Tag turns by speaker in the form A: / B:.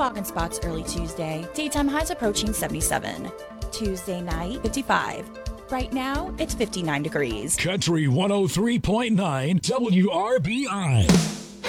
A: fog and spots early Tuesday. Daytime highs approaching 77. Tuesday night, 55. Right now, it's 59 degrees.
B: Country 103.9 WRBI.